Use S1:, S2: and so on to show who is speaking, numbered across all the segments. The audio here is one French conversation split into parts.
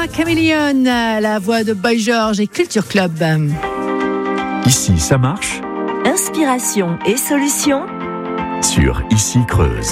S1: Chameleon, la voix de Boy George et Culture Club.
S2: Ici, ça marche.
S3: Inspiration et solutions
S2: Sur Ici Creuse.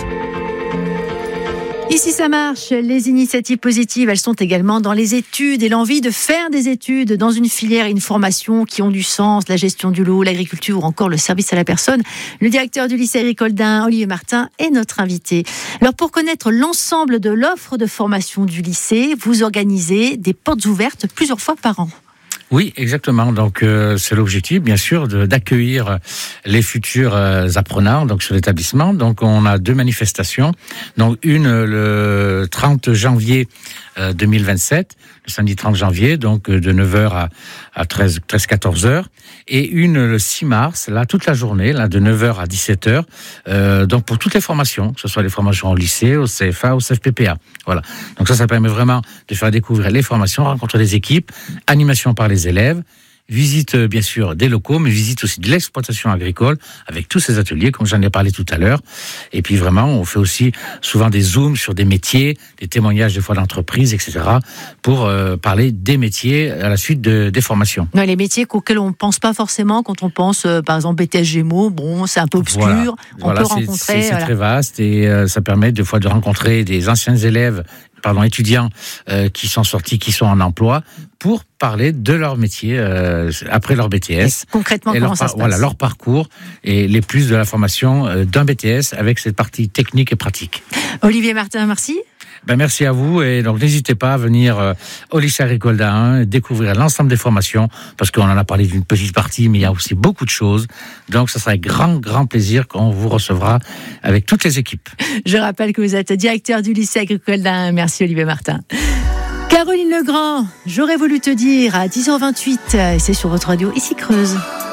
S1: Ici ça marche, les initiatives positives, elles sont également dans les études et l'envie de faire des études dans une filière et une formation qui ont du sens, la gestion du lot, l'agriculture ou encore le service à la personne. Le directeur du lycée agricole d'Ain, Olivier Martin, est notre invité. Alors pour connaître l'ensemble de l'offre de formation du lycée, vous organisez des portes ouvertes plusieurs fois par an.
S4: Oui, exactement. Donc, c'est l'objectif, bien sûr, d'accueillir les futurs apprenants donc sur l'établissement. Donc, on a 2 manifestations. Donc, une le 30 janvier 2027, le samedi 30 janvier, donc de 9h à 13-14h, et une le 6 mars, là, toute la journée, là, de 9h à 17h, donc pour toutes les formations, que ce soit les formations au lycée, au CFA, au CFPPA. Voilà. Donc ça permet vraiment de faire découvrir les formations, rencontrer les équipes, animation par les élèves, visite bien sûr des locaux, mais visite aussi de l'exploitation agricole avec tous ces ateliers, comme j'en ai parlé tout à l'heure. Et puis vraiment, on fait aussi souvent des zooms sur des métiers, des témoignages des fois d'entreprises, etc., pour parler des métiers à la suite des formations.
S1: Ouais, les métiers auxquels on ne pense pas forcément quand on pense, par exemple, BTS Gémeaux, bon, c'est un peu obscur, on peut rencontrer...
S4: C'est très vaste et ça permet des fois de rencontrer des anciens élèves, étudiants qui sont sortis, qui sont en emploi, pour parler de leur métier après leur BTS.
S1: Et concrètement, comment ça se passe ?
S4: Voilà, leur parcours et les plus de la formation d'un BTS avec cette partie technique et pratique.
S1: Olivier Martin, merci.
S4: Merci à vous et donc n'hésitez pas à venir au lycée agricole d'Ain, découvrir l'ensemble des formations parce qu'on en a parlé d'une petite partie mais il y a aussi beaucoup de choses. Donc ça sera avec grand plaisir qu'on vous recevra avec toutes les équipes.
S1: Je rappelle que vous êtes directeur du lycée agricole d'Ain. Merci Olivier Martin. Caroline Legrand, j'aurais voulu te dire à 10h28, c'est sur votre radio Ici Creuse.